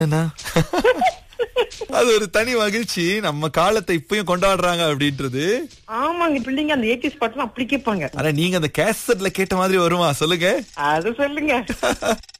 என்ன அது ஒரு தனி மகிழ்ச்சி. நம்ம காலத்தை இப்பயும் கொண்டாடுறாங்க அப்படின்றது. ஆமாங்க, பிள்ளைங்க அந்த 80s பாட்டுலாம் அப்படி கேட்பாங்க. ஆனா நீங்க அந்த கேசட்ல கேட்ட மாதிரி வருமா சொல்லுங்க. அது சொல்லுங்க.